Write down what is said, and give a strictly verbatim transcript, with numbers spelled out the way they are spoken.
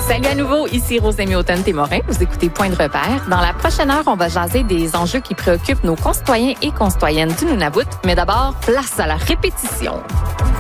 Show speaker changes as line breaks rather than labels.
Salut à nouveau, ici Rosémie Automne-Témorin. Vous écoutez Point de repère. Dans la prochaine heure, on va jaser des enjeux qui préoccupent nos concitoyens et concitoyennes du Nunavut. Mais d'abord, place à la répétition.